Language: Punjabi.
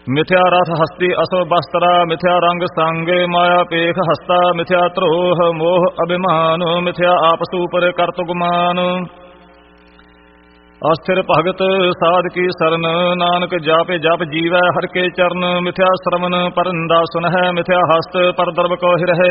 ਮਿਥਿਆ ਰਥ ਹਸਤੀ ਅਸਵ ਬਸਤਰਾ, ਮਿਥਿਆ ਰੰਗ ਸੰਗ ਮਾਇਆ ਪੇਖ ਹਸਤਾ, ਮਿਥਿਆ ਧਰੋਹ ਮੋਹ ਅਭਿਮਾਨ, ਮਿਥਿਆ ਆਪਸ ਉਪਰ ਕਰਤ ਗੁਮਾਨ। ਅਸਥਿਰ ਭਗਤ ਸਾਧ ਕੀ ਸਰਨ, ਨਾਨਕ ਜਾਪੇ ਜਪ ਜੀਵੈ ਹਰ ਕੇ ਚਰਨ। ਮਿਥਿਆ ਸ਼ਰਵਨ ਪਰੰਦਾ ਸੁਨਹਿ, ਮਿਥਿਆ ਹਸਤ ਪਰ ਦਰਬ ਕੋ ਹਿਰਹਿ,